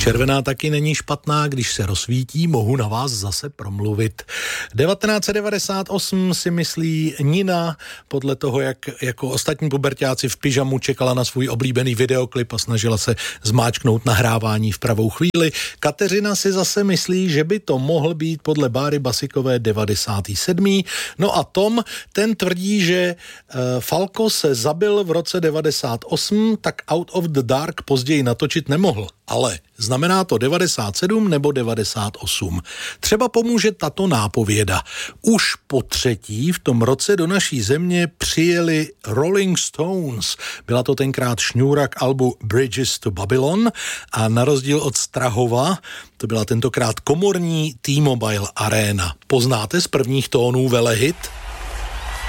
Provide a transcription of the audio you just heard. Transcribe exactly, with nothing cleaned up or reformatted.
Červená taky není špatná, když se rozsvítí, mohu na vás zase promluvit. devatenáct set devadesát osm si myslí Nina, podle toho, jak jako ostatní puberťáci v pyžamu čekala na svůj oblíbený videoklip a snažila se zmáčknout nahrávání v pravou chvíli. Kateřina si zase myslí, že by to mohl být podle Báry Basikové devadesátý sedmý No a Tom, ten tvrdí, že uh, Falco se zabil v roce devadesát osm, tak Out of the Dark později natočit nemohl. Ale znamená to devadesát sedm nebo devadesát osm. Třeba pomůže tato nápověda. Už po třetí v tom roce do naší země přijeli Rolling Stones. Byla to tenkrát šňůra k albu Bridges to Babylon a na rozdíl od Strahova to byla tentokrát komorní T-Mobile Arena. Poznáte z prvních tónů velehit?